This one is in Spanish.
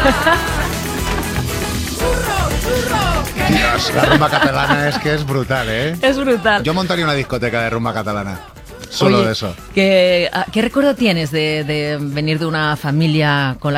Dios, la rumba catalana es que es brutal, ¿eh? Es brutal. Yo montaría una discoteca de rumba catalana. Solo Oye, de eso. ¿qué recuerdo tienes de venir de una familia con la